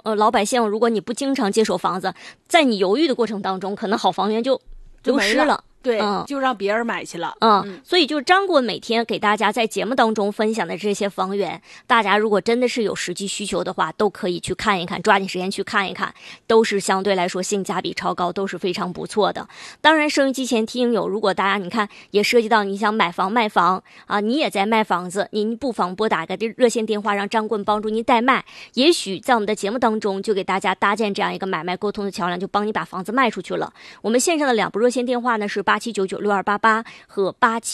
老百姓，如果你不经常接手房子，在你犹豫的过程当中，可能好房源就流失了。 对，就让别人买去了。 所以就是张顾问每天给大家在节目当中分享的这些房源，大家如果真的是有实际需求的话，都可以去看一看，抓紧时间去看一看，都是相对来说性价比超高，都是非常不错的。当然，收音机前听友，如果大家你看也涉及到你想买房卖房啊，你也在卖房子，您不妨拨打个热线电话，让张顾问帮助您代卖，也许在我们的节目当中就给大家搭建这样一个买卖沟通的桥梁，就帮你把房子卖出去了。我们线上的2部热线电话呢是87996288和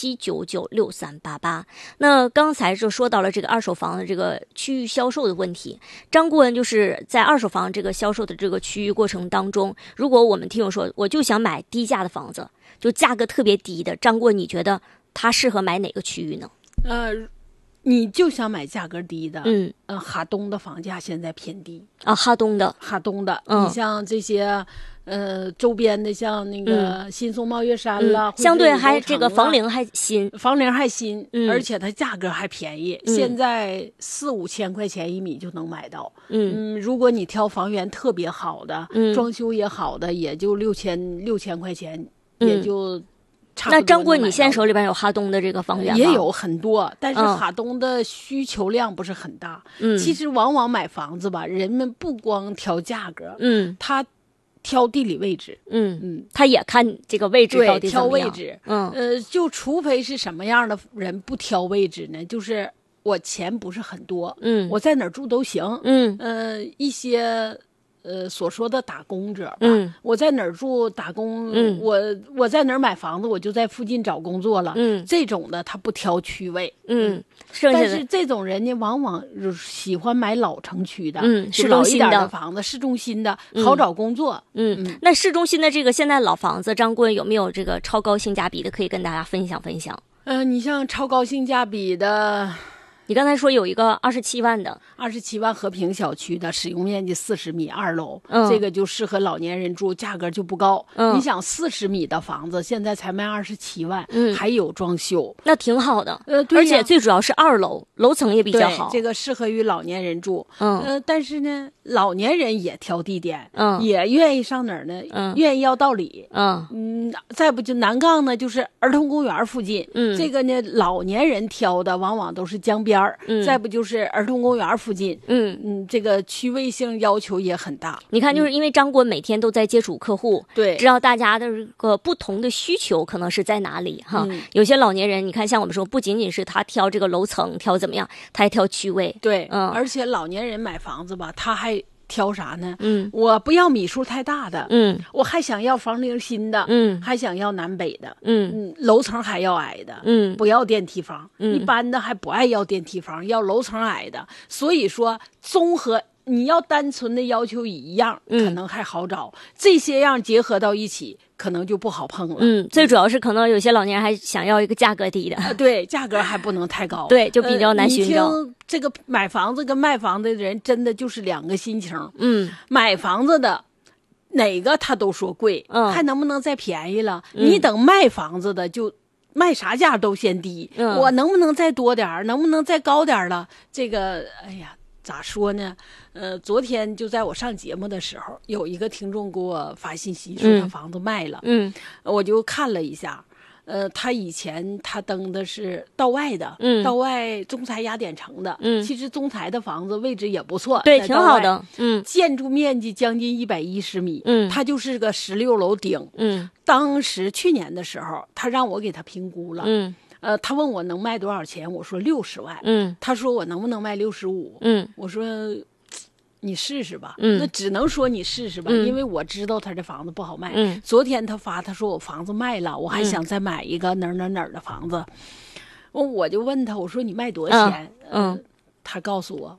87996388。那刚才就说到了这个二手房的这个区域销售的问题，张顾问就是在二手房这个销售的这个区域过程当中，如果我们听友说我就想买低价的房子，就价格特别低的，张顾问你觉得他适合买哪个区域呢？ 你就想买价格低的，哈东的房价现在偏低啊，哈东的， 你像这些周边的，像那个新松茂月山啦， 相对还这个房龄还新， 而且它价格还便宜，现在4-5千块钱1米就能买到。如果你挑房源特别好的，装修也好的，也就6000块钱，也就。 那张顾问，你现在手里边有哈东的这个房源吗？ 也有很多，但是哈东的需求量不是很大。其实往往买房子吧，人们不光挑价格，他挑地理位置， 他也看这个位置到底怎么样。 挑位置，就除非是什么样的人不挑位置呢？就是我钱不是很多，我在哪儿住都行，一些。所说的打工者吧，我在哪儿住打工，我在哪儿买房子，我就在附近找工作了。这种的他不挑区位，但是这种人呢，往往喜欢买老城区的， 市中心的房子，市中心的好找工作。 那市中心的这个现在老房子，张顾问有没有这个超高性价比的，可以跟大家分享分享？ 你像超高性价比的。 你刚才说有一个27万的 ，27万和平小区的，使用面积40米，2楼，这个就适合老年人住，价格就不高。你想40米的房子现在才卖27万，还有装修， 那挺好的。 对， 而且最主要是2楼，楼层也比较好， 这个适合于老年人住。但是呢，老年人也挑地点，也愿意上哪儿呢？愿意要道理。再不就南杠呢，就是儿童公园附近。这个呢，老年人挑的往往都是江边。再不就是儿童公园附近，这个区位性要求也很大。 你看，就是因为张顾问每天都在接触客户， 对， 知道大家的这个不同的需求可能是在哪里哈。有些老年人，你看像我们说，不仅仅是他挑这个楼层挑怎么样，他还挑区位。 对，而且老年人买房子吧，他还挑啥呢？我不要米数太大的，我还想要房龄新的，还想要南北的，楼层还要矮的，不要电梯房，一般的还不爱要电梯房，要楼层矮的。所以说，综合你要单纯的要求一样，可能还好找，这些样结合到一起，可能就不好碰了。 最主要是可能有些老年人还想要一个价格低的， 对，价格还不能太高， 对，就比较难寻找。 这个买房子跟卖房子的人真的就是两个心情。买房子的哪个他都说贵，还能不能再便宜了？你等卖房子的就卖啥价都嫌低，我能不能再多点，能不能再高点了？这个，哎呀。咋说呢？昨天就在我上节目的时候，有一个听众给我发信息说他房子卖了，我就看了一下，他以前他登的是道外的，道外中财雅典城的，其实中财的房子位置也不错， 对，挺好的， 建筑面积将近110米，它就是个16楼顶，当时去年的时候，他让我给他评估了，他问我能卖多少钱，我说60万，他说我能不能卖65，我说你试试吧，那只能说你试试吧，因为我知道他这房子不好卖。昨天他说我房子卖了，我还想再买一个哪儿的房子，我就问他，我说你卖多少钱？他告诉我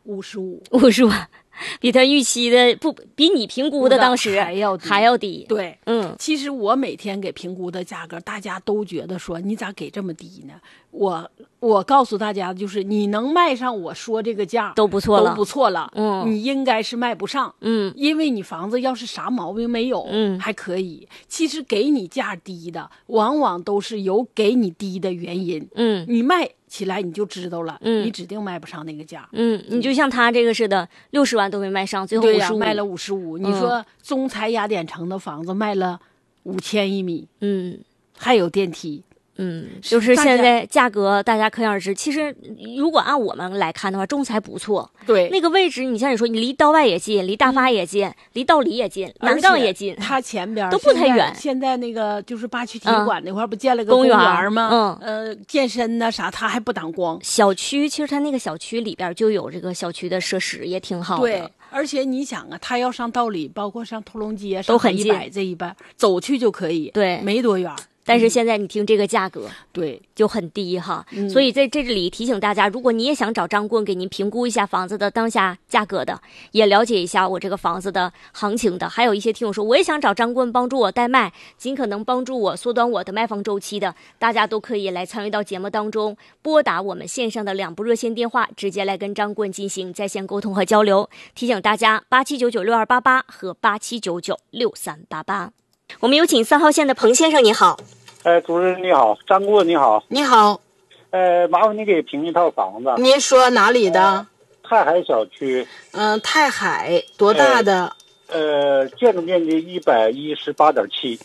55 万。比他预期的不比你评估的当时还要低。 对，其实我每天给评估的价格，大家都觉得说你咋给这么低呢？我告诉大家，就是你能卖上我说这个价都不错了， 你应该是卖不上，因为你房子要是啥毛病没有，还可以。其实给你价低的，往往都是有给你低的原因，你卖起来你就知道了，你指定卖不上那个价。 你就像他这个似的，60万万都没卖上，最后55， 卖了55。你说中财雅典城的房子卖了5000一米，还有电梯。 就是现在价格大家可想而知。其实如果按我们来看的话，中财不错。 对， 那个位置，你像你说，你离道外也近，离大发也近，离道里也近，南岗也近， 它前边都不太远。 现在那个就是八区体育馆那块不建了个公园吗？健身呐啥，它还不挡光。 小区其实它那个小区里边就有这个小区的设施，也挺好的。 对，而且你想啊，它要上道里，包括上屠龙街， 都很近 100这一半走去就可以。 对， 没多远。 但是现在你听这个价格， 对， 就很低哈。所以在这里提醒大家，如果你也想找张棍给您评估一下房子的当下价格的，也了解一下我这个房子的行情的，还有一些听我说我也想找张棍帮助我代卖，尽可能帮助我缩短我的卖房周期的，大家都可以来参与到节目当中，拨打我们线上的2部热线电话，直接来跟张棍进行在线沟通和交流。提醒大家87996288和87996388。我们有请3号线的彭先生，你好。 主任你好，张棍你好。 你好。 麻烦你给评一套房子。 您说哪里的？ 太海小区。 太海多大的？ 建筑面积118.7。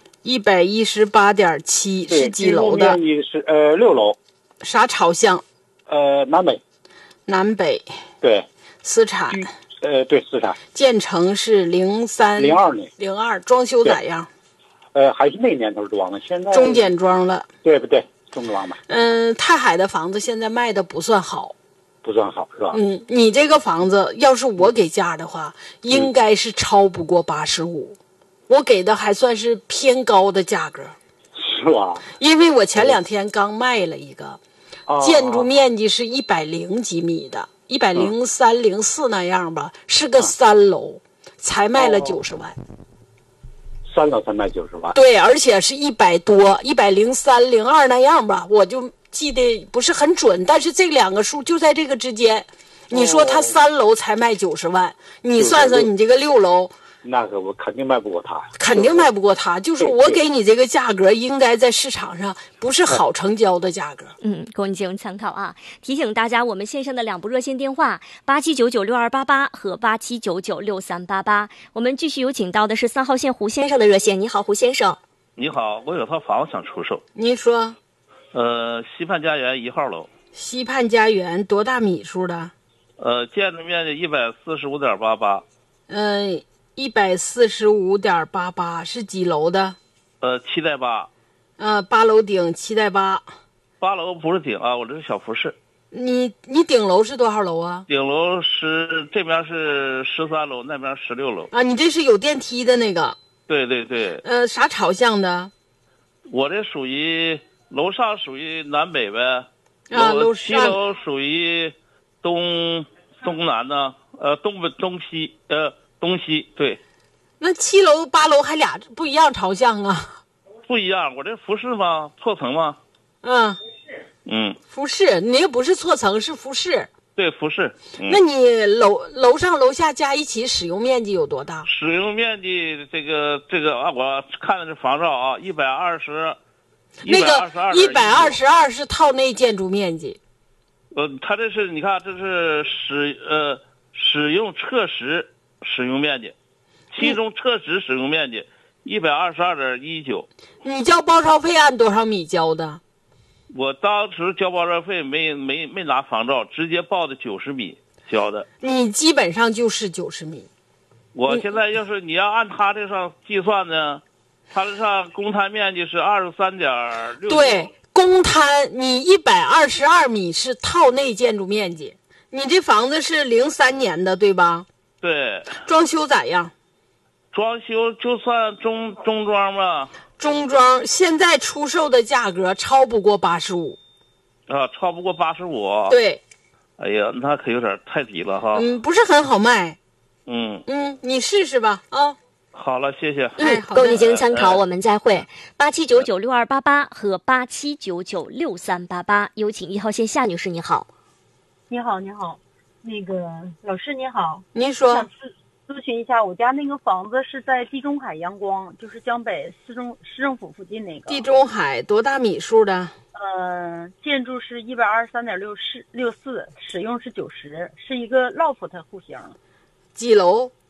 118.7是几楼的？ 面积是6楼。 啥朝向？ 南北。 南北。 对。 私产。 对，私产。 建成是 02年。 02，装修咋样？ 还是那年头装的，现在中简装了。 对不对？中装吧。 太海的房子现在卖的不算好。 不算好是吧？ 你这个房子要是我给价的话，应该是超不过85。我给的还算是偏高的价格。 是吧？ 因为我前2天刚卖了一个，建筑面积是100几米的，103、104那样吧，是个3楼，才卖了90万。 3楼才卖90万。 对，而且是100多，103、102那样吧，我就记得不是很准，但是这2个数就在这个之间。你说他3楼才卖90万，你算算你这个6楼。 那个我肯定卖不过他， 肯定卖不过他。就是我给你这个价格，应该在市场上不是好成交的价格。 供你进行参考啊。提醒大家，我们线上的2部热线电话87996288和87996388。我们继续有请到的是3号线胡先生的热线。你好，胡先生。 你好，我有套房子想出售。 您说。 西畔家园1号楼。 西畔家园多大米数的？ 建筑面积145.88。 145.88是几楼的 ？7带8。 8楼顶7带8。 8楼不是顶啊，我这是小复式。 你顶楼是多少楼啊？ 顶楼这边是13楼，那边16楼。 啊，你这是有电梯的那个？ 对对对。 啥朝向的？ 我这属于楼上属于南北呗。 楼 7楼属于东南呢，东北东西东西对。 那7楼8楼还俩不一样朝向啊？ 不一样，我这复式吗？错层吗？ 复式，你那不是错层，是复式。 对，复式。 那你楼上楼下加一起使用面积有多大？ 使用面积这个啊，我看的是房照啊，120。 那个122是套内建筑面积。 它这是你看，这是使用撤实使用面积，其中撤实使用面积122.19。 你交包烧费按多少米交的？ 我当时交包烧费没拿房照，直接报的90米交的。 你基本上就是90米。 我现在要是你要按他这上计算呢，他这上公摊面积是23.6。 对，公摊你122米是套内建筑面积。你这房子是03年的对吧？ 对。 装修咋样？ 装修就算中装吧。 中装现在出售的价格超不过85。 超不过85。 对。 哎呀，那可有点太低了哈。 不是很好卖。你试试吧啊。 好了，谢谢。 供你进行参考，我们再会。87996288和87996388。有请1号线夏女士，你好。 你好，那个老师你好， 您说。 想咨询一下，我家那个房子是在地中海阳光，就是江北市政府附近那个。 地中海多大米数的？ 建筑是123.64，使用是90，是一个 loft 户型。 几楼？